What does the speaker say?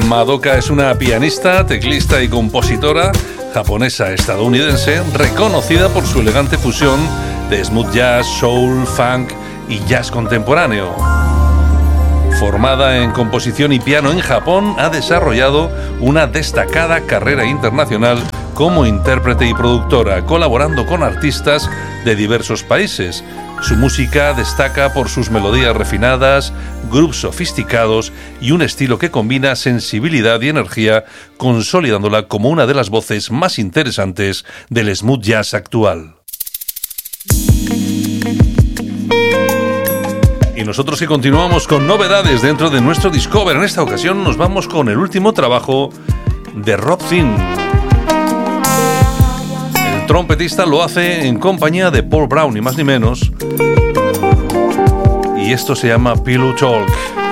Madoka es una pianista, teclista y compositora japonesa-estadounidense reconocida por su elegante fusión de smooth jazz, soul, funk y jazz contemporáneo. Formada en composición y piano en Japón, ha desarrollado una destacada carrera internacional como intérprete y productora, colaborando con artistas de diversos países. Su música destaca por sus melodías refinadas, grooves sofisticados y un estilo que combina sensibilidad y energía, consolidándola como una de las voces más interesantes del smooth jazz actual. Y nosotros que continuamos con novedades dentro de nuestro Discover, en esta ocasión nos vamos con el último trabajo de Rob Finn. El trompetista lo hace en compañía de Paul Brown, ni más ni menos. Y esto se llama Pillow Talk.